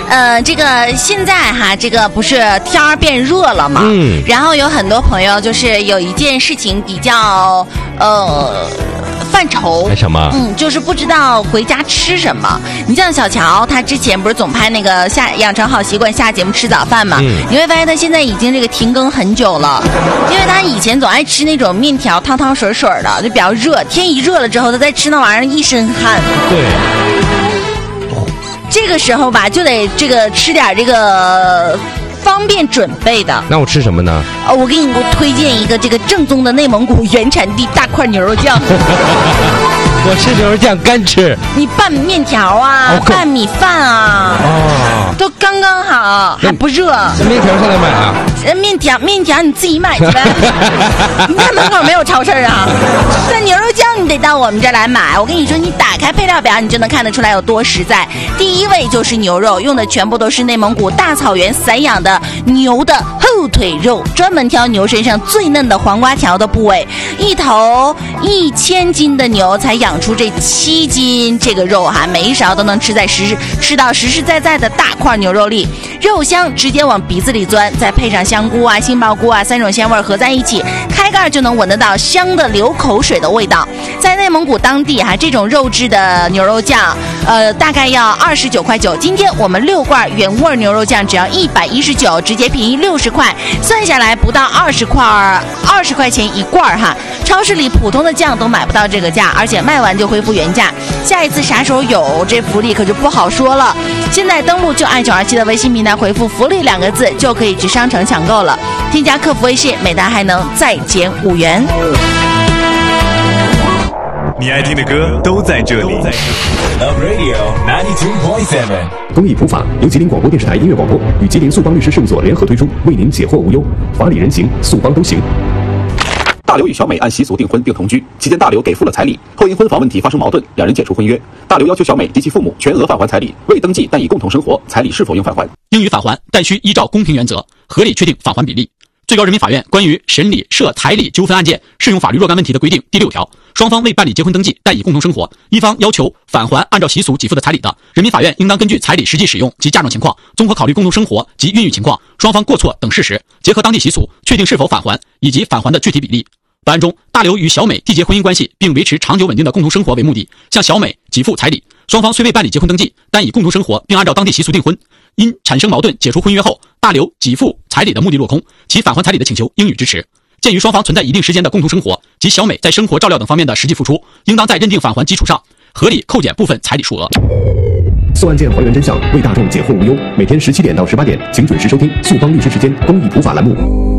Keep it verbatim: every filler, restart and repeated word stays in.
呃，这个现在哈，这个不是天儿变热了嘛？嗯。然后有很多朋友就是有一件事情比较呃犯愁。 什么？ 嗯，就是不知道回家吃什么。你像小乔，他之前不是总拍那个下养成好习惯下节目吃早饭嘛？嗯。你会发现他现在已经这个停更很久了，因为他以前总爱吃那种面条汤汤水水的，就比较热。天一热了之后，他再吃那玩意儿一身汗。 对。 这个时候吧，就得这个吃点这个方便准备的。 那我吃什么呢？ 呃，我给你我推荐一个这个正宗的内蒙古原产地大块牛肉酱。 我吃牛肉酱干吃。 你拌面条啊，哦、拌米饭啊，哦，都刚刚好，还不热。 面条上哪买啊？ 呃，面条面条你自己买去呗。你家门口没有超市啊？那牛肉酱你得到我们这儿来买。我跟你说，你打开配料表，你就能看得出来有多实在。第一位就是牛肉，用的全部都是内蒙古大草原散养的牛的后腿肉，专门挑牛身上最嫩的黄瓜条的部位。一头一千斤的牛才养出这七斤这个肉哈，每一勺都能吃在实吃到实实在在的大块牛肉里，肉香直接往鼻子里钻，再配上香菇啊、杏鲍菇啊三种鲜味合在一起，开盖就能闻得到香的流口水的味道。在内蒙古当地哈，这种肉质的牛肉酱，呃，大概要二十九块九。今天我们六罐原味牛肉酱只要一百一十九，直接便宜六十块，算下来不到二十块，二十块钱一罐哈。超市里普通的酱都买不到这个价，而且卖完就恢复原价。下一次啥时候有这福利可就不好说了。现在登录就爱九二七的微信平台回复福利两个字，就可以去商城抢购了。添加客服微信，每单还能再减五元。 你爱听的歌都在这里。Love Radio 九十二点七。 公益普法由吉林广播电视台音乐广播与吉林速邦律师事务所联合推出，为您解惑无忧，法理人情，速邦都行。 大刘与小美按习俗订婚并同居，期间大刘给付了彩礼，后因婚房问题发生矛盾，两人解除婚约。大刘要求小美及其父母全额返还彩礼，未登记但已共同生活，彩礼是否应返还？ 应予返还，但需依照公平原则合理确定返还比例。最高人民法院关于审理涉彩礼纠纷案件适用法律若干问题的规定第六条，双方未办理结婚登记但已共同生活，一方要求返还按照习俗给付的彩礼的，人民法院应当根据彩礼实际使用及嫁妆情况，综合考虑共同生活及孕育情况、双方过错等事实，结合当地习俗确定是否返还以及返还的具体比例。本案中，大刘与小美缔结婚姻关系并维持长久稳定的共同生活为目的，向小美给付彩礼。双方虽未办理结婚登记，但已共同生活并按照当地习俗订婚。因产生矛盾解除婚约后，大刘给付彩礼的目的落空，其返还彩礼的请求应予支持。鉴于双方存在一定时间的共同生活及小美在生活照料等方面的实际付出，应当在认定返还基础上合理扣减部分彩礼数额。 速案件还原真相，为大众解惑无忧。每天十七点到十八点，请准时收听速邦律师时间公益普法栏目。